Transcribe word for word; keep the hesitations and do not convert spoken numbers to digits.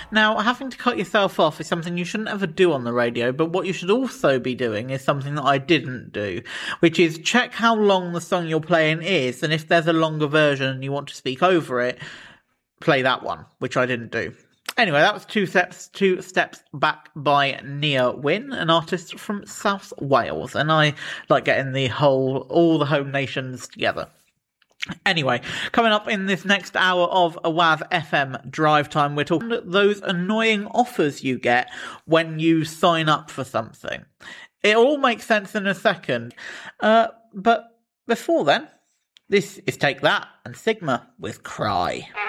Now, having to cut yourself off is something you shouldn't ever do on the radio, but what you should also be doing is something that I didn't do, which is check how long the song you're playing is, and if there's a longer version and you want to speak over it, play that one, which I didn't do. Anyway, that was two steps, two steps back by Nia Wynn, an artist from South Wales, and I like getting the whole, all the home nations together. Anyway, coming up in this next hour of a W A V F M Drive Time, we're talking about those annoying offers you get when you sign up for something. It all makes sense in a second, uh, but before then, this is Take That and Sigma with Cry.